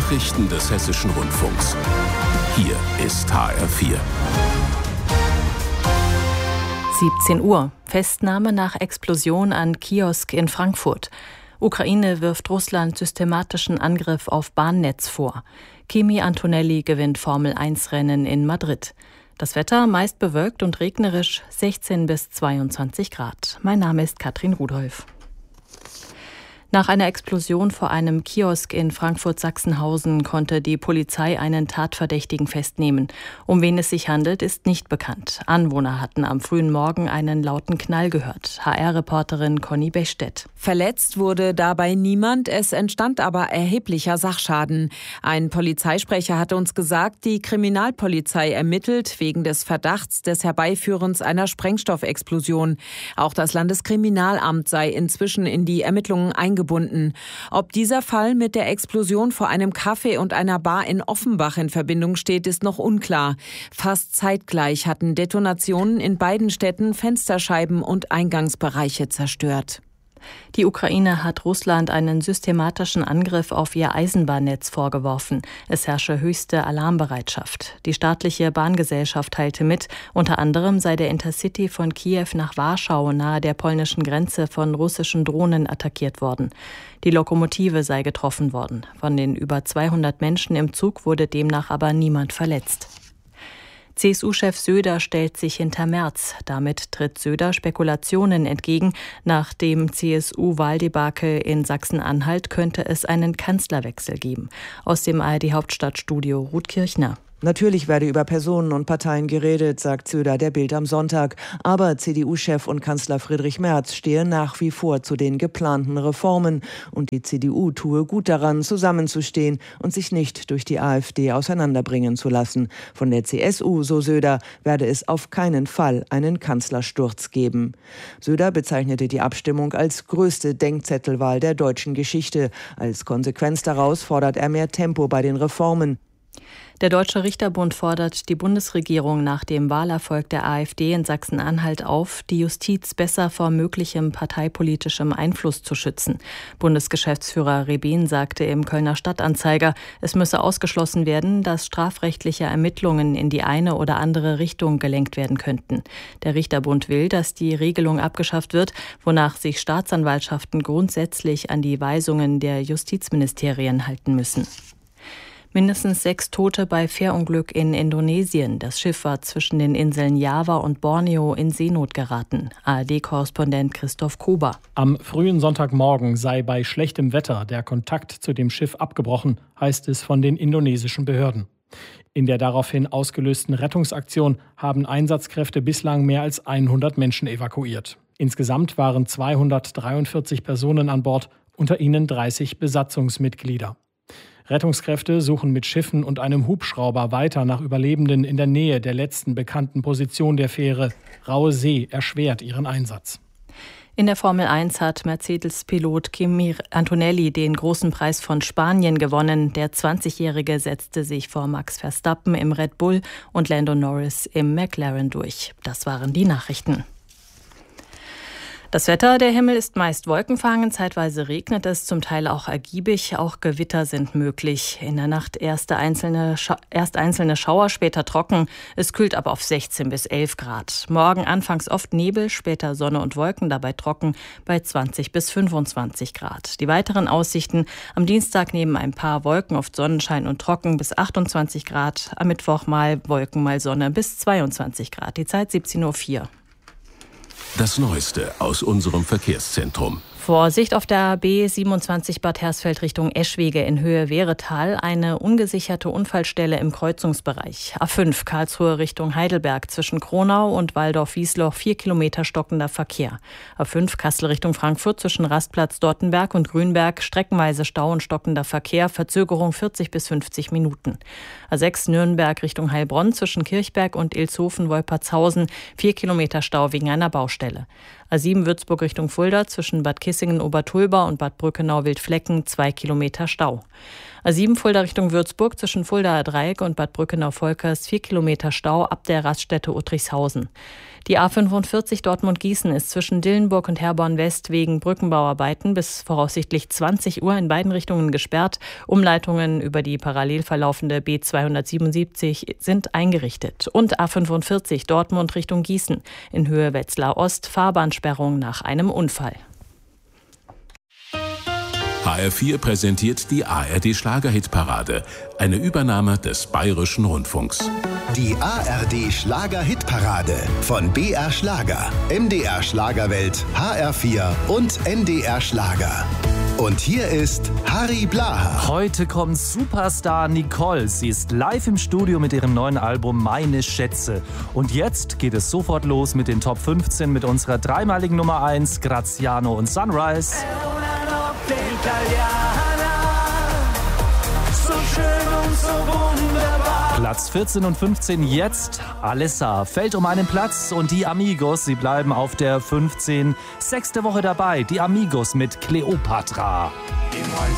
Nachrichten des Hessischen Rundfunks. Hier ist HR4. 17 Uhr. Festnahme nach Explosion an Kiosk in Frankfurt. Ukraine wirft Russland systematischen Angriff auf Bahnnetz vor. Kimi Antonelli gewinnt Formel-1-Rennen in Madrid. Das Wetter meist bewölkt und regnerisch, 16 bis 22 Grad. Mein Name ist Katrin Rudolph. Nach einer Explosion vor einem Kiosk in Frankfurt-Sachsenhausen konnte die Polizei einen Tatverdächtigen festnehmen. Um wen es sich handelt, ist nicht bekannt. Anwohner hatten am frühen Morgen einen lauten Knall gehört. HR-Reporterin Conny Bechstedt. Verletzt wurde dabei niemand, es entstand aber erheblicher Sachschaden. Ein Polizeisprecher hatte uns gesagt, die Kriminalpolizei ermittelt wegen des Verdachts des Herbeiführens einer Sprengstoffexplosion. Auch das Landeskriminalamt sei inzwischen in die Ermittlungen eingebunden. Ob dieser Fall mit der Explosion vor einem Café und einer Bar in Offenbach in Verbindung steht, ist noch unklar. Fast zeitgleich hatten Detonationen in beiden Städten Fensterscheiben und Eingangsbereiche zerstört. Die Ukraine hat Russland einen systematischen Angriff auf ihr Eisenbahnnetz vorgeworfen. Es herrsche höchste Alarmbereitschaft. Die staatliche Bahngesellschaft teilte mit, unter anderem sei der Intercity von Kiew nach Warschau nahe der polnischen Grenze von russischen Drohnen attackiert worden. Die Lokomotive sei getroffen worden. Von den über 200 Menschen im Zug wurde demnach aber niemand verletzt. CSU-Chef Söder stellt sich hinter Merz. Damit tritt Söder Spekulationen entgegen. Nach dem CSU-Wahldebakel in Sachsen-Anhalt könnte es einen Kanzlerwechsel geben. Aus dem ARD-Hauptstadtstudio Ruth Kirchner. Natürlich werde über Personen und Parteien geredet, sagt Söder der Bild am Sonntag. Aber CDU-Chef und Kanzler Friedrich Merz stehe nach wie vor zu den geplanten Reformen. Und die CDU tue gut daran, zusammenzustehen und sich nicht durch die AfD auseinanderbringen zu lassen. Von der CSU, so Söder, werde es auf keinen Fall einen Kanzlersturz geben. Söder bezeichnete die Abstimmung als größte Denkzettelwahl der deutschen Geschichte. Als Konsequenz daraus fordert er mehr Tempo bei den Reformen. Der Deutsche Richterbund fordert die Bundesregierung nach dem Wahlerfolg der AfD in Sachsen-Anhalt auf, die Justiz besser vor möglichem parteipolitischem Einfluss zu schützen. Bundesgeschäftsführer Rebin sagte im Kölner Stadtanzeiger, es müsse ausgeschlossen werden, dass strafrechtliche Ermittlungen in die eine oder andere Richtung gelenkt werden könnten. Der Richterbund will, dass die Regelung abgeschafft wird, wonach sich Staatsanwaltschaften grundsätzlich an die Weisungen der Justizministerien halten müssen. Mindestens 6 Tote bei Fährunglück in Indonesien. Das Schiff war zwischen den Inseln Java und Borneo in Seenot geraten. ARD-Korrespondent Christoph Kober. Am frühen Sonntagmorgen sei bei schlechtem Wetter der Kontakt zu dem Schiff abgebrochen, heißt es von den indonesischen Behörden. In der daraufhin ausgelösten Rettungsaktion haben Einsatzkräfte bislang mehr als 100 Menschen evakuiert. Insgesamt waren 243 Personen an Bord, unter ihnen 30 Besatzungsmitglieder. Rettungskräfte suchen mit Schiffen und einem Hubschrauber weiter nach Überlebenden in der Nähe der letzten bekannten Position der Fähre. Raue See erschwert ihren Einsatz. In der Formel 1 hat Mercedes-Pilot Kimi Antonelli den großen Preis von Spanien gewonnen. Der 20-Jährige setzte sich vor Max Verstappen im Red Bull und Lando Norris im McLaren durch. Das waren die Nachrichten. Das Wetter, der Himmel ist meist wolkenverhangen, zeitweise regnet es, zum Teil auch ergiebig, auch Gewitter sind möglich. In der Nacht erst einzelne Schauer, später trocken, es kühlt aber auf 16 bis 11 Grad. Morgen anfangs oft Nebel, später Sonne und Wolken, dabei trocken bei 20 bis 25 Grad. Die weiteren Aussichten: am Dienstag neben ein paar Wolken, oft Sonnenschein und trocken bis 28 Grad, am Mittwoch mal Wolken, mal Sonne bis 22 Grad. Die Zeit 17:04 Uhr. Das Neueste aus unserem Verkehrszentrum. Vorsicht auf der B27 Bad Hersfeld Richtung Eschwege in Höhe Wehretal. Eine ungesicherte Unfallstelle im Kreuzungsbereich. A5 Karlsruhe Richtung Heidelberg zwischen Kronau und Waldorf-Wiesloch 4 Kilometer stockender Verkehr. A5 Kassel Richtung Frankfurt zwischen Rastplatz Dortenberg und Grünberg streckenweise Stau und stockender Verkehr. Verzögerung 40 bis 50 Minuten. A6 Nürnberg Richtung Heilbronn zwischen Kirchberg und Ilshofen-Wolpertshausen 4 Kilometer Stau wegen einer Baustelle. A7 Würzburg Richtung Fulda zwischen Bad Kissingen-Obertulba und Bad Brückenau-Wildflecken 2 Kilometer Stau. A7 Fulda Richtung Würzburg zwischen Fuldaer Dreieck und Bad Brückenau-Volkers 4 Kilometer Stau ab der Raststätte Uttrichshausen. Die A45 Dortmund-Gießen ist zwischen Dillenburg und Herborn-West wegen Brückenbauarbeiten bis voraussichtlich 20 Uhr in beiden Richtungen gesperrt. Umleitungen über die parallel verlaufende B277 sind eingerichtet. Und A45 Dortmund Richtung Gießen in Höhe Wetzlar Ost Fahrbahnsperrung nach einem Unfall. HR4 präsentiert die ARD-Schlager-Hitparade, eine Übernahme des Bayerischen Rundfunks. Die ARD Schlager-Hitparade von BR Schlager, MDR Schlagerwelt, HR4 und NDR Schlager. Und hier ist Harry Blaha. Heute kommt Superstar Nicole. Sie ist live im Studio mit ihrem neuen Album Meine Schätze. Und jetzt geht es sofort los mit den Top 15 mit unserer dreimaligen Nummer 1, Graziano und Sunrise. So schön und so wunderbar. Platz 14 und 15 jetzt Alessa. Fällt um einen Platz und die Amigos, sie bleiben auf der 15. 6. Woche dabei, die Amigos mit Cleopatra.